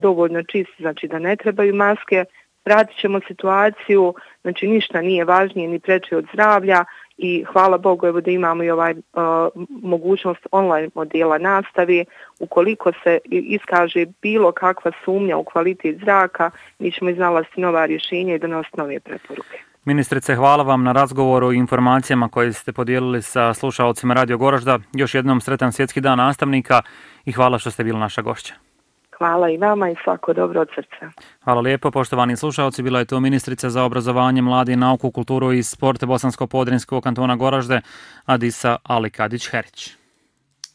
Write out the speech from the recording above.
dovoljno čisti, znači da ne trebaju maske. Vratit ćemo situaciju, znači ništa nije važnije ni preče od zdravlja i hvala Bogu evo da imamo i ovaj mogućnost online modela nastave. Ukoliko se iskaže bilo kakva sumnja u kvalitet zraka, mi ćemo iznalaziti nova rješenja i donositi nove preporuke. Ministrice, hvala vam na razgovoru i informacijama koje ste podijelili sa slušalcima Radio Goražda. Još jednom sretan svjetski dan nastavnika i hvala što ste bili naša gošća. Hvala i vama i svako dobro od srca. Hvala lijepo, poštovani slušalci. Bila je to ministrica za obrazovanje, mlade, nauku, kulturu i sport Bosansko-Podrinjskog kantona Goražde, Adisa Ali Kadić-Herić.